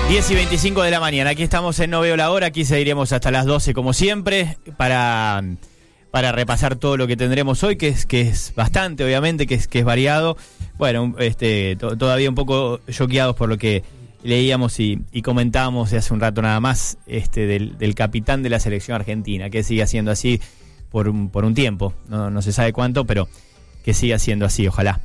10:25 de la mañana, aquí estamos en No Veo la Hora, aquí seguiremos hasta las 12 como siempre, para repasar todo lo que tendremos hoy, que es bastante, obviamente, que es variado. Bueno, todavía un poco choqueados por lo que leíamos y comentábamos de hace un rato nada más, del capitán de la selección argentina, que sigue siendo así por un tiempo, no se sabe cuánto, pero que siga siendo así, ojalá.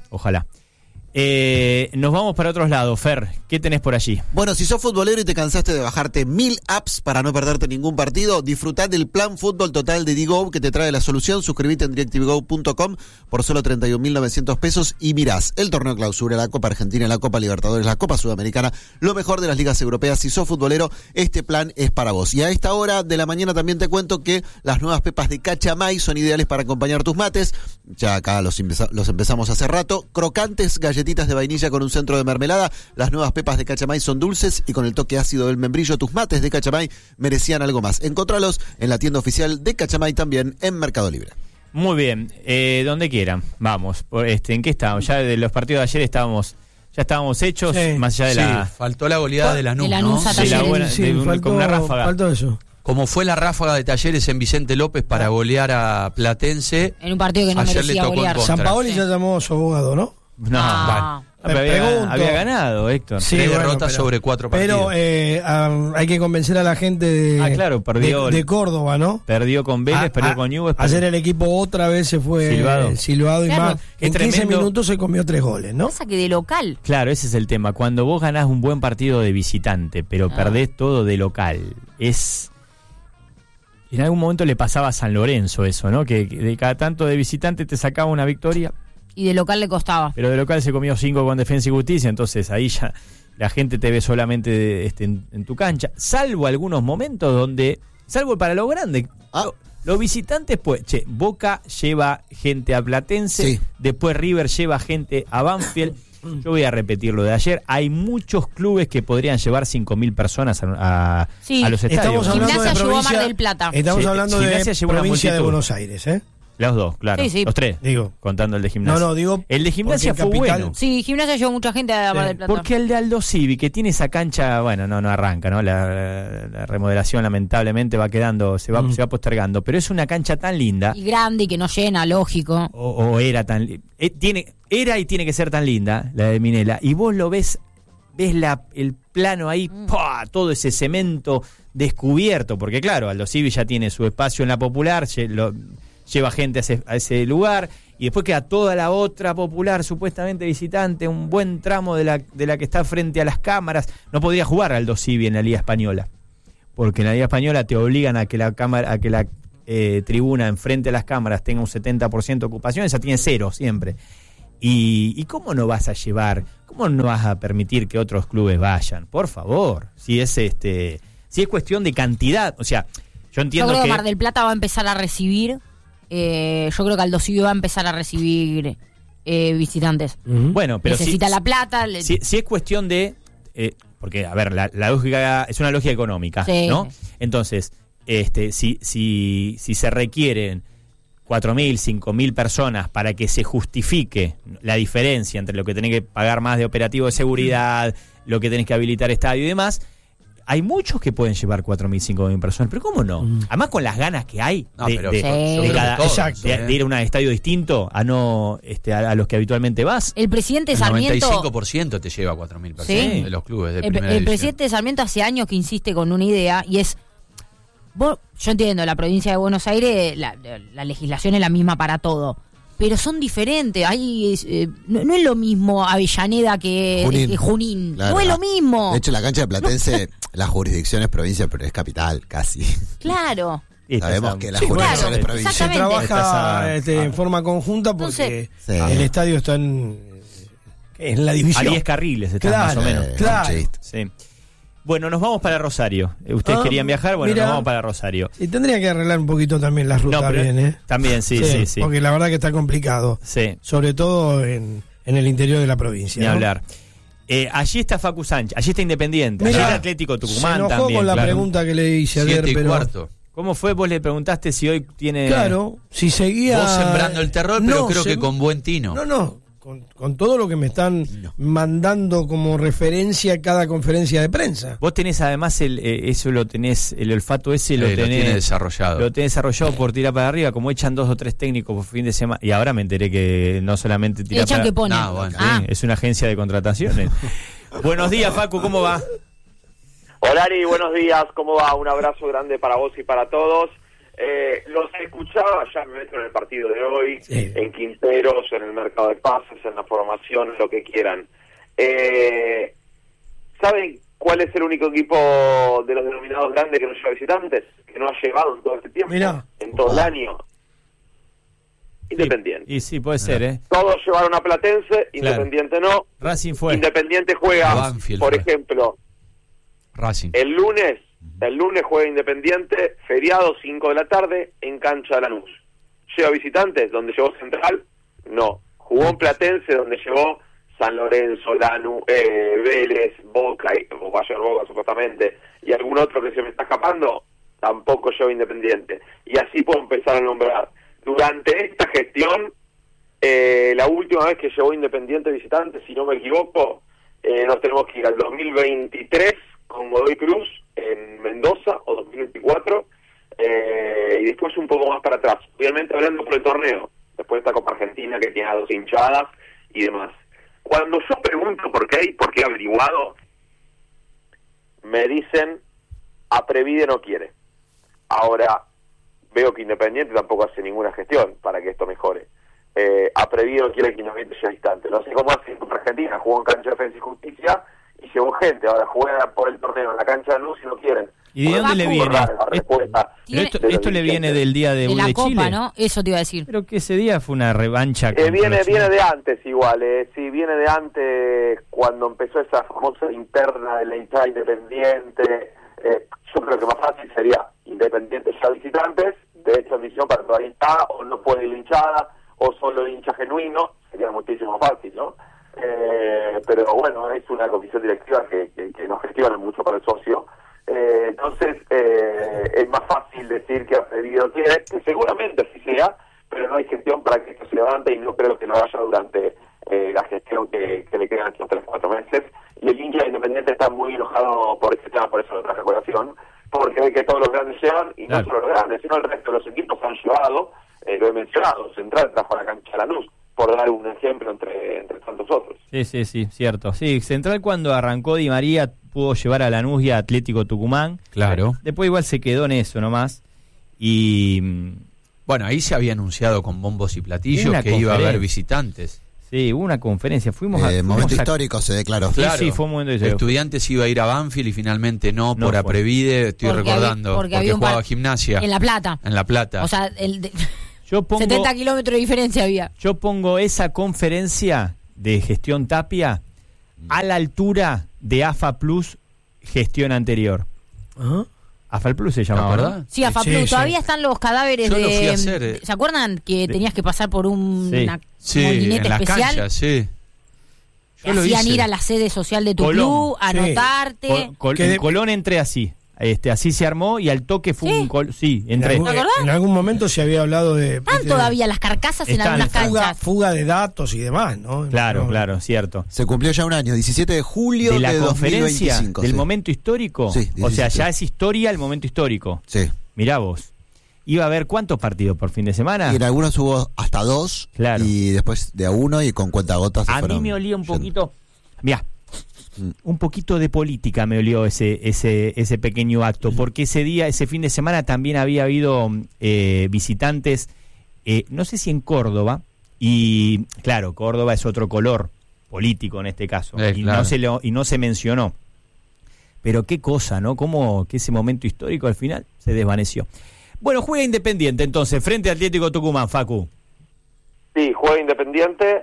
Nos vamos para otros lados. Fer, ¿qué tenés por allí? Bueno, si sos futbolero y te cansaste de bajarte 1000 apps para no perderte ningún partido, disfrutá del plan Fútbol Total de Digo que te trae la solución. Suscribite en directivego.com por solo 31.900 pesos y mirás el torneo clausura, la Copa Argentina, la Copa Libertadores, la Copa Sudamericana, lo mejor de las ligas europeas. Si sos futbolero, este plan es para vos. Y a esta hora de la mañana también te cuento que las nuevas pepas de Cachamay son ideales para acompañar tus mates. Ya acá los empezamos hace rato. Crocantes, galletitas de vainilla con un centro de mermelada. Las nuevas pepas de Cachamay son dulces y con el toque ácido del membrillo, tus mates de Cachamay merecían algo más. Encontralos en la tienda oficial de Cachamay, también en Mercado Libre. Muy bien, donde quieran, vamos. ¿En qué estábamos? Ya de los partidos de ayer ya estábamos hechos, sí, más allá de la... faltó la goleada de Lanús, ¿no? Con una ráfaga. Faltó eso. Como fue la ráfaga de Talleres en Vicente López para golear a Platense. En un partido que no ayer merecía le tocó golear. Sampaoli ya llamó a su abogado, ¿no? No, bueno. había ganado, Héctor. Sí, 3 derrotas sobre 4 partidos. Pero hay que convencer a la gente de, perdió, de Córdoba, ¿no? Perdió con Vélez, perdió con Newell's. Ayer el equipo otra vez se fue silbado y claro, más. En 15 minutos se comió 3 goles, ¿no? Pasa que de local. Claro, ese es el tema. Cuando vos ganás un buen partido de visitante, pero perdés todo de local, en algún momento le pasaba a San Lorenzo eso, ¿no? Que de cada tanto de visitante te sacaba una victoria. Y de local le costaba. Pero de local se comió 5 con Defensa y Justicia, entonces ahí ya la gente te ve solamente en tu cancha. Salvo algunos momentos donde, salvo para lo grande, los visitantes, pues, Boca lleva gente a Platense, sí. Después River lleva gente a Banfield. Yo voy a repetir lo de ayer. Hay muchos clubes que podrían llevar 5.000 personas a los estadios. Gimnasia llevó a Mar del Plata. Estamos hablando de provincia de Buenos Aires, ¿eh? Los dos, claro. Sí. Los 3. Digo. Contando el de Gimnasia. No, digo. El de Gimnasia fue bueno. Sí, Gimnasia llevó mucha gente a Mar del Plata. Porque el de Aldo Civi, que tiene esa cancha, bueno, no arranca, ¿no? La remodelación lamentablemente va quedando, se va postergando. Pero es una cancha tan linda. Y grande y que no llena, lógico. O era tan. Era y tiene que ser tan linda, la de Minela. Y vos lo ves el plano ahí, todo ese cemento descubierto. Porque claro, Aldo Civi ya tiene su espacio en la Popular, lleva gente a ese lugar, y después queda toda la otra Popular supuestamente visitante, un buen tramo de la que está frente a las cámaras. No podría jugar Aldo Civi en la Liga Española, porque en la Liga Española te obligan a que la tribuna enfrente a las cámaras tenga un 70% de ocupación. Esa tiene 0 siempre. ¿Y cómo no vas a llevar, cómo no vas a permitir que otros clubes vayan? Por favor, si es cuestión de cantidad, o sea, yo entiendo que Mar del Plata va a empezar a recibir. Yo creo que Aldo Civi va a empezar a recibir visitantes. Bueno, pero necesita la plata. Si es cuestión de porque a ver, la lógica es una lógica económica, sí, ¿no? Entonces, si se requieren 4.000, 5.000 personas para que se justifique la diferencia entre lo que tenés que pagar más de operativo de seguridad, lo que tenés que habilitar estadio y demás. Hay muchos que pueden llevar 4.000, 5.000 personas, pero ¿cómo no? Además con las ganas que hay de ir a un estadio distinto a los que habitualmente vas. El presidente Sarmiento... El 95% te lleva 4.000 personas de los clubes de primera división. El presidente Sarmiento hace años que insiste con una idea y es... yo entiendo, la provincia de Buenos Aires, la legislación es la misma para todo. Pero son diferentes. No es lo mismo Avellaneda que Junín. Claro, no es lo mismo. De hecho, la cancha de Platense, la jurisdicción es provincia, pero es capital, casi. Claro. Sabemos que la jurisdicción es provincia. Se trabaja en forma conjunta porque el estadio está en la división. A 10 carriles está más o menos. Claro. Sí. Bueno, nos vamos para Rosario. ¿Ustedes querían viajar? Bueno, nos vamos para Rosario. Y tendría que arreglar un poquito también la ruta bien, ¿eh? También, sí. Porque la verdad que está complicado. Sí. Sobre todo en el interior de la provincia. Ni hablar. Allí está Facu Sánchez, allí está Independiente, allí está Atlético Tucumán se enojó también. con la pregunta que le hice ayer, pero... ¿Cómo fue? Vos le preguntaste si hoy tiene... Claro, si seguía... Vos sembrando el terror, pero creo que con buen tino. No, con todo lo que me están mandando como referencia a cada conferencia de prensa. Vos tenés además eso lo tenés, el olfato ese lo tiene desarrollado. Lo tenés desarrollado por tirar para arriba, como echan 2 o 3 técnicos por fin de semana. Y ahora me enteré que no solamente tirar echan para... que ponen. Sí, es una agencia de contrataciones. Buenos días, Facu, ¿cómo va? Hola Ari, buenos días, ¿cómo va? Un abrazo grande para vos y para todos. Los escuchaba, ya me meto en el partido de hoy, sí, en Quinteros, en el mercado de pases, en la formación, lo que quieran. ¿Saben cuál es el único equipo de los denominados grandes que no lleva visitantes? Que no ha llegado en todo este tiempo, en todo el año. Independiente. Y sí, puede ser, Todos llevaron a Platense, Independiente no. Racing fue. Independiente juega, Banfield por fue. ejemplo, Racing. el lunes juega Independiente, feriado, 5 de la tarde, en cancha de Lanús. ¿Lleva visitantes? ¿Donde llevó Central? No. Jugó en Platense, donde llevó San Lorenzo, Lanús, Vélez, Boca, o Bayer Boca supuestamente, y algún otro que se me está escapando, tampoco lleva Independiente. Y así puedo empezar a nombrar. Durante esta gestión, la última vez que llevó Independiente visitante, si no me equivoco, nos tenemos que ir al 2023 con Godoy Cruz en Mendoza, o 2024, y después un poco más para atrás. Obviamente hablando por el torneo, después esta Copa Argentina que tiene a 2 hinchadas y demás. Cuando yo pregunto por qué he averiguado, me dicen, Aprevide no quiere. Ahora, veo que Independiente tampoco hace ninguna gestión para que esto mejore. Aprevide no quiere que Independiente sea distante. No sé cómo hace en Copa Argentina, jugó en cancha de Defensa y Justicia, y llevó gente, ahora juega por el torneo en la cancha de Luz y no quieren. ¿Y de dónde le viene? Esto le viene del día de la de Copa, Chile, ¿no? Eso te iba a decir. Pero que ese día fue una revancha. Viene de antes igual, sí, viene de antes cuando empezó esa famosa interna de la hinchada Independiente. Yo creo que más fácil sería Independiente ya visitantes, de hecho admisión para toda hinchada, o no puede ir hinchada, o solo hincha genuino, sería muchísimo más fácil, ¿no? Pero bueno, es una comisión directiva que no gestiona mucho para el socio. Entonces es más fácil decir que Aprevide quiere, que seguramente así sea, pero no hay gestión para que esto se levante, y no creo que lo haya durante la gestión que le quedan estos 3-4 meses. Y el hincha Independiente está muy enojado por este tema, por eso lo traje a colación, porque ve que todos los grandes llevan, y no solo los grandes, sino el resto de los equipos han llevado, lo he mencionado, Central trajo a la cancha de Lanús, por dar un ejemplo entre tantos otros. Sí, cierto. Sí, Central cuando arrancó Di María pudo llevar a Lanús y a Atlético Tucumán. Claro. Después igual se quedó en eso nomás. Y bueno, ahí se había anunciado con bombos y platillos que iba a haber visitantes. Sí, hubo una conferencia. Fuimos momento histórico se declaró. Claro, sí, fue un momento histórico. Estudiantes iba a ir a Banfield y finalmente no por Aprevide, estoy recordando, porque jugaba Gimnasia. En La Plata. En La Plata. O sea, yo pongo, 70 kilómetros de diferencia había. Yo pongo esa conferencia de gestión Tapia a la altura de AFA Plus gestión anterior. ¿Ah? AFA Plus se llamaba, ¿verdad? Sí, AFA Plus. Sí. Todavía están los cadáveres Yo lo fui a hacer, ¿Se acuerdan que tenías que pasar por una en molinete la especial? cancha, sí. Te hacían ir a la sede social de tu club, anotarte. En Colón entré así. Así se armó y al toque fue entré. En algún momento se había hablado de... Están todavía las carcasas en algunas canchas. Fuga de datos y demás, ¿no? Claro, cierto. Se cumplió ya un año, 17 de julio de la de conferencia 2025, del momento histórico. Sí, o sea, 17. ya es historia el momento histórico. Sí. Mirá vos. Iba a haber ¿cuántos partidos por fin de semana? Y en algunos hubo hasta 2, Claro. y después de a 1, y con cuentagotas se A mí fueron me olía un yendo. poquito. Mirá, un poquito de política me olió ese pequeño acto, porque ese fin de semana también había habido visitantes, no sé si en Córdoba, y claro, Córdoba es otro color político en este caso, y claro. no se mencionó. Pero qué cosa, ¿no? Cómo que ese momento histórico al final se desvaneció. Bueno, juega Independiente entonces, frente a Atlético Tucumán, Facu. Sí, juega Independiente.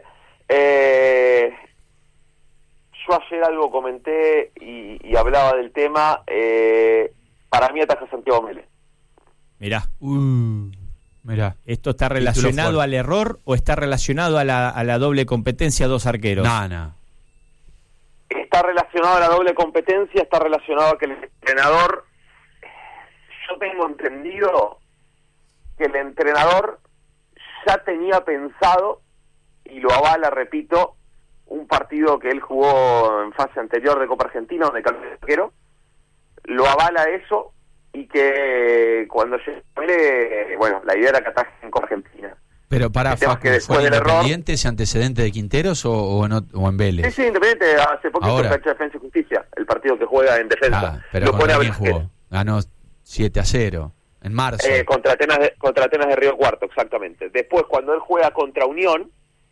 Yo ayer algo comenté y hablaba del tema. Para mí ataja Santiago Mele. Mirá. Mirá. ¿Esto está relacionado al error o está relacionado a la doble competencia, 2 arqueros? No. Está relacionado a la doble competencia, está relacionado a que el entrenador... Yo tengo entendido que el entrenador ya tenía pensado y lo avala, repito, un partido que él jugó en fase anterior de Copa Argentina, donde cambió de arquero, lo avala eso, y que cuando llegue, bueno, la idea era que ataje en Copa Argentina. Pero para Facu, ¿fue Independiente ese antecedente de Quinteros o en Vélez? Sí, Independiente hace poquito en Cancha de Defensa y Justicia, el partido que juega en defensa. Pero lo pone a jugó. Ganó 7-0 en marzo. Contra Atenas de Río Cuarto, exactamente. Después, cuando él juega contra Unión,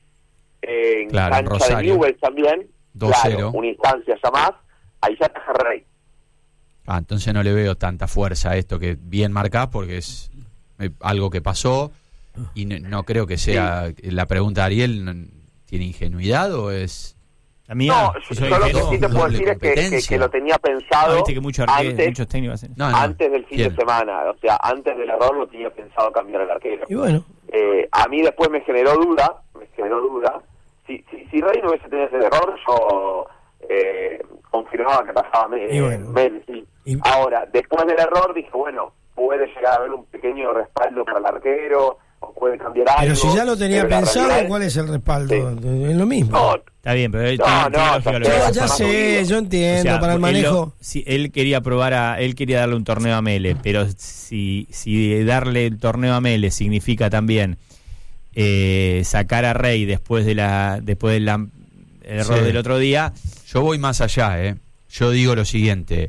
en cancha Rosario, de Newell's también, 2-0. Una instancia ya más, ahí ya ataja Rey. Entonces no le veo tanta fuerza a esto que bien marcás, porque es algo que pasó. Y no creo que sea la pregunta de Ariel. ¿Tiene ingenuidad o es...? La mía, no, yo lo que sí te puedo decir es que lo tenía pensado que muchos técnicos antes del fin de semana. O sea, antes del error lo tenía pensado cambiar al arquero. Y bueno, a mí después me generó duda. Si Rey no hubiese tenido ese error, yo confirmaba que pasaba Mel, sí. Ahora, después del error dije, bueno, puede llegar a haber un pequeño respaldo para el arquero, o puede cambiar algo. Pero si ya lo tenía pensado, ¿cuál es el respaldo? Sí. Es lo mismo. No, está bien, pero ya sé, yo entiendo, o sea, para el manejo. Él quería darle un torneo a Mele, pero si darle el torneo a Mele significa también sacar a Rey después del error del otro día. Yo voy más allá, Yo digo lo siguiente,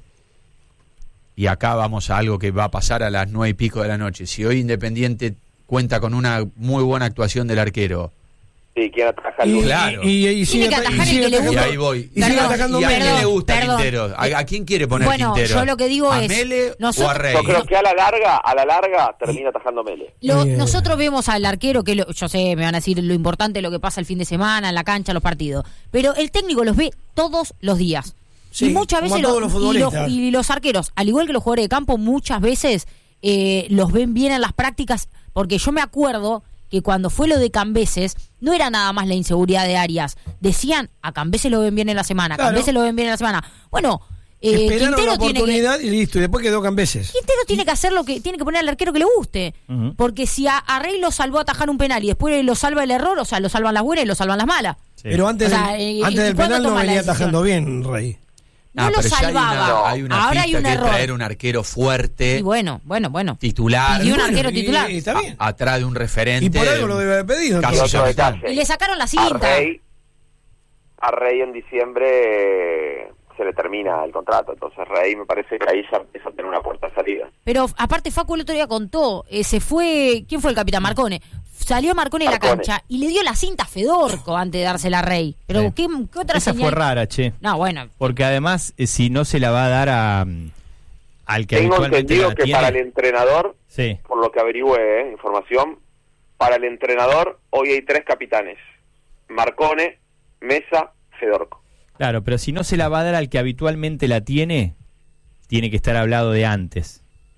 y acá vamos a algo que va a pasar a las 9:00 de la noche. Si hoy Independiente cuenta con una muy buena actuación del arquero, sí, quiere atajar claro, y sigue y ahí voy. Y sigue atacando ¿Y a Mele. quién le gusta Quintero? ¿A quién quiere poner Quintero? Bueno, yo lo que digo ¿A es... Mele o a Rey? Yo creo que a la larga termina atajando Mele. Nosotros vemos al arquero, que yo sé, me van a decir lo importante, lo que pasa el fin de semana, en la cancha, los partidos. Pero el técnico los ve todos los días. Sí, y muchas veces y los arqueros, al igual que los jugadores de campo, muchas veces los ven bien en las prácticas, porque yo me acuerdo que cuando fue lo de Cambeses, no era nada más la inseguridad de Arias. Decían, a Cambeses lo ven bien en la semana, claro. Cambeses lo ven bien en la semana. Bueno, esperaron Quintero la oportunidad y listo, y después quedó Cambeses. Quintero tiene que hacer lo que tiene que poner al arquero que le guste. Porque si a Rey lo salvó a atajar un penal y después lo salva el error, o sea, lo salvan las buenas y lo salvan las malas. Sí. Pero antes del penal no venía atajando bien, Rey. No lo salvaba. Hay una ahora hay un error. Traer un arquero fuerte. Y bueno. Titular. Y un arquero titular. Está bien. Atrás de un referente. Y por algo lo debe haber pedido. Y le sacaron la cinta. A Rey en diciembre se le termina el contrato. Entonces Rey me parece que ahí ya empieza a tener una puerta de salida. Pero aparte Facu el otro día contó, se fue, ¿quién fue el capitán? Marcone. Salió Marcone en la cancha y le dio la cinta a Fedorco antes de dársela a Rey. Pero sí. ¿qué otra Esa señal? fue rara, che. No, bueno. Porque además, si no se la va a dar al que tengo habitualmente entendido la que tiene, para el entrenador, sí, por lo que averigüé, información, para el entrenador hoy hay 3 capitanes: Marcone, Mesa, Fedorco. Claro, pero si no se la va a dar al que habitualmente la tiene que estar hablado de antes,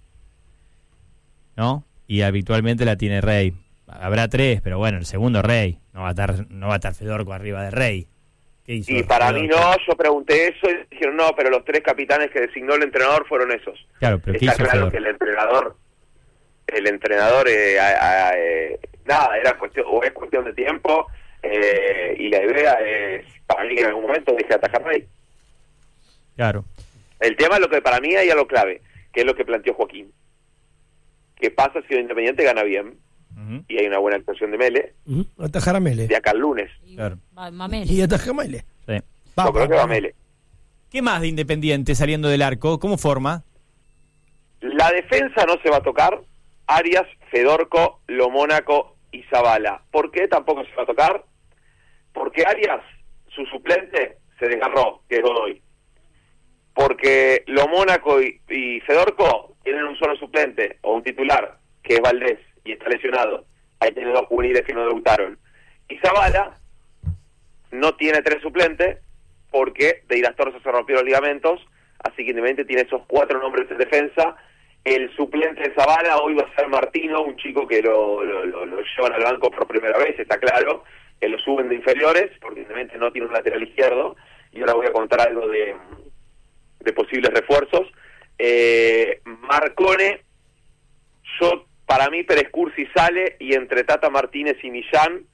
¿no? Y habitualmente la tiene Rey. Habrá 3, pero bueno, el segundo Rey. No va a estar Fedorco arriba de Rey. ¿Qué hizo Y para Fedorco? mí no, yo pregunté eso y dijeron no, pero los 3 capitanes que designó el entrenador fueron esos. Claro, pero ¿qué Está hizo claro Fedorco? que el entrenador nada, era cuestión, o es cuestión de tiempo, y la idea es, para mí que en algún momento deje de atajar Rey. Claro. El tema es lo que para mí hay algo clave, que es lo que planteó Joaquín. ¿Qué pasa si el Independiente gana bien? Y hay una buena actuación de Mele. Atajar a Mele. De acá al lunes. Claro. Y atajar a Mele. Sí. Yo creo que va Mele. ¿Qué más de Independiente saliendo del arco? ¿Cómo forma? La defensa no se va a tocar. Arias, Fedorco, Lo Mónaco y Zavala. ¿Por qué tampoco se va a tocar? Porque Arias, su suplente, se desgarró, que es Godoy. Porque Lo Mónaco y Fedorco tienen un solo suplente o un titular, que es Valdés, y está lesionado. Ahí tiene 2 juveniles que no debutaron. Y Zavala no tiene 3 suplentes porque de Irastorza se rompió los ligamentos, así que Independiente tiene esos 4 nombres en defensa. El suplente de Zavala hoy va a ser Martino, un chico que lo llevan al banco por primera vez, está claro, que lo suben de inferiores, porque Independiente no tiene un lateral izquierdo, y ahora voy a contar algo de posibles refuerzos. Marcone, para mí Pérez Cursi sale, y entre Tata Martínez y Millán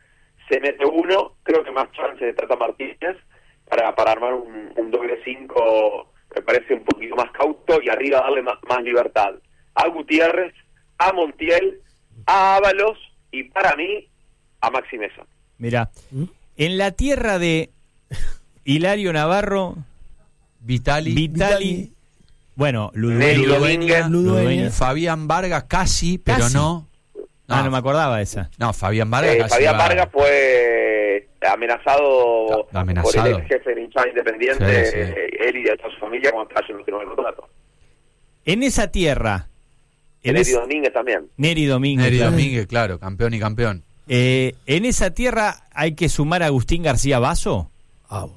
se mete uno, creo que más chances de Tata Martínez para armar un doble 5, me parece un poquito más cauto, y arriba darle más libertad a Gutiérrez, a Montiel, a Ábalos y para mí a Maxi Mesa. Mira, en la tierra de Hilario Navarro, Vitali, bueno, Ludueña, Fabián Vargas casi, pero Casi. no. No me acordaba de esa. No, Fabián Vargas casi Fabián va. Vargas fue amenazado por el ex jefe de hinchada Independiente, Sí. él y de toda su familia, cuando estaba yendo firmar el contrato. En esa tierra, Neri Domínguez también. Neri Domínguez, Neri claro. Domínguez, claro, campeón y campeón. En esa tierra hay que sumar a Agustín García Basso. Bueno.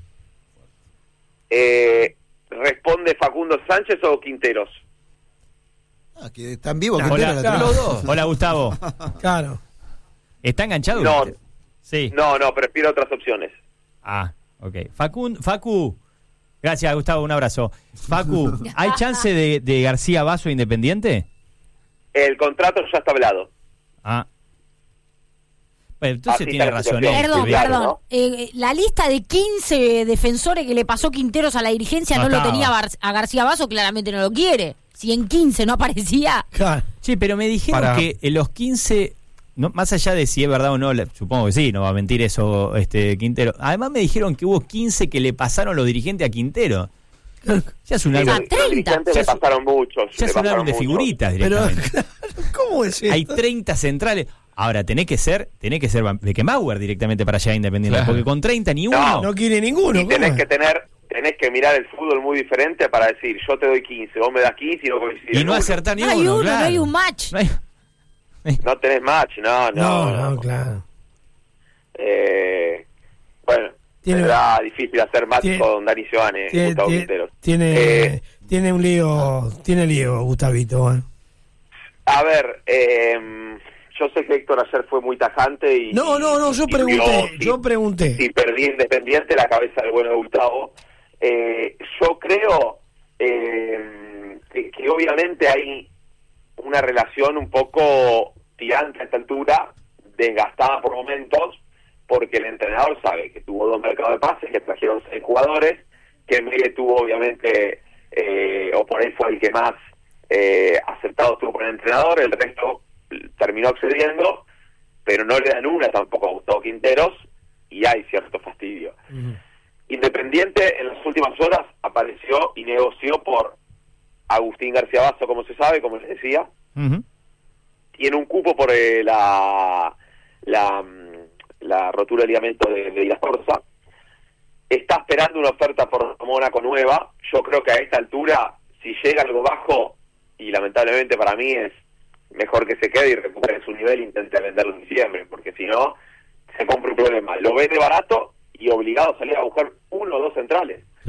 ¿Responde Facundo Sánchez o Quinteros? Que están vivos. Hola, Quintero, la claro. tenés. Los dos. Hola, Gustavo. Claro. ¿Está enganchado? No. Sí. No, prefiero otras opciones. Ah, ok. Facu. Gracias, Gustavo, un abrazo. Facu, ¿hay chance de García Basso Independiente? El contrato ya está hablado. Ah. Bueno, entonces Así tiene está la razón. situación. Perdón, Claro, perdón. ¿no? La lista de 15 defensores que le pasó Quinteros a la dirigencia No no lo estaba. tenía a García Basso, claramente no lo quiere. Si en 15 no aparecía. Claro. Sí, pero me dijeron que en los 15, no, más allá de si es verdad o no, supongo que sí, no va a mentir eso Quintero. Además me dijeron que hubo 15 que le pasaron los dirigentes a Quintero. Ya es un Sí, álbum, los dirigentes Ya le es- pasaron muchos. ya le es un álbum pasaron de muchos. figuritas Pero, directamente. claro, ¿cómo es esto? Hay 30 centrales. Ahora, tenés que ser Beckenbauer directamente para llegar a Independiente, Claro. porque con 30 ni uno. No quiere ninguno. Y tenés ¿cómo? tenés que mirar el fútbol muy diferente para decir, yo te doy 15, vos me das 15 y no coincidimos. Y no acertar ni No hay uno, uno, claro. no hay un match. No hay- No tenés match, no. No, claro. Bueno, Tiene- será difícil hacer match tiene- con Dani Giovanni, Gustavo Quinteros. Tiene un lío, Gustavito. A ver, yo sé que Héctor ayer fue muy tajante y... No, yo y pregunté, vio si perdí Independiente la cabeza del bueno de Gustavo. Yo creo que obviamente hay una relación un poco tirante a esta altura, desgastada por momentos, porque el entrenador sabe que tuvo 2 mercados de pases, que trajeron 6 jugadores, que Mele tuvo obviamente, o por ahí fue el que más aceptado estuvo por el entrenador, el resto terminó accediendo, pero no le dan una tampoco a Gustavo Quinteros y hay cierto fastidio. Independiente en las últimas horas apareció y negoció por Agustín García Basso, como se sabe, como les decía. Ujú. Tiene un cupo por la rotura del ligamento de Díaz Torza. Está esperando una oferta por Mónaco nueva. Yo creo que a esta altura, si llega algo bajo, y lamentablemente para mí es mejor que se quede y recupere su nivel e intente venderlo en diciembre, porque si no, se compra un problema. Lo vende barato y obligado a salir a buscar 1 o 2 centrales.